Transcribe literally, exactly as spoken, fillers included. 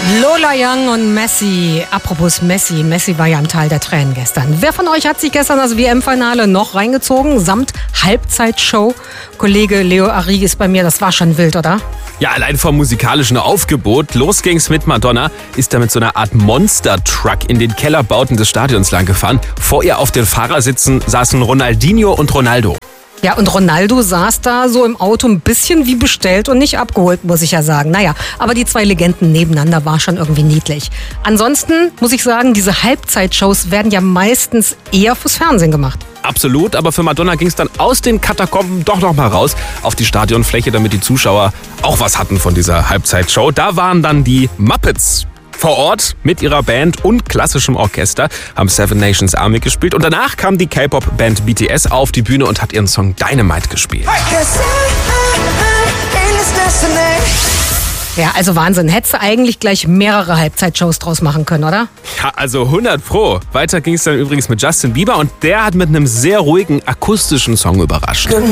Lola Young und Messi. Apropos Messi. Messi war ja ein Teil der Tränen gestern. Wer von euch hat sich gestern das W M-Finale noch reingezogen? Samt Halbzeitshow. Kollege Leo Arrighi ist bei mir. Das war schon wild, oder? Ja, allein vom musikalischen Aufgebot. Los ging's mit Madonna. Ist da mit so einer Art Monster-Truck in den Kellerbauten des Stadions lang gefahren. Vor ihr auf den Fahrersitzen saßen Ronaldinho und Ronaldo. Ja, und Ronaldo saß da so im Auto ein bisschen wie bestellt und nicht abgeholt, muss ich ja sagen. Naja, aber die zwei Legenden nebeneinander war schon irgendwie niedlich. Ansonsten muss ich sagen, diese Halbzeitshows werden ja meistens eher fürs Fernsehen gemacht. Absolut, aber für Madonna ging's dann aus den Katakomben doch noch mal raus auf die Stadionfläche, damit die Zuschauer auch was hatten von dieser Halbzeitshow. Da waren dann die Muppets vor Ort mit ihrer Band und klassischem Orchester, haben Seven Nations Army gespielt und danach kam die K-Pop-Band B T S auf die Bühne und hat ihren Song Dynamite gespielt. Ja, also Wahnsinn. Hättest du eigentlich gleich mehrere Halbzeitshows draus machen können, oder? Ja, also hundert Pro. Weiter ging es dann übrigens mit Justin Bieber und der hat mit einem sehr ruhigen akustischen Song überrascht.